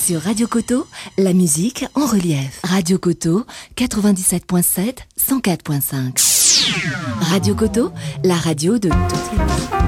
Sur Radio Coteau, la musique en relief. Radio Coteau, 97.7, 104.5. Radio Coteau, la radio de toutes les musiques.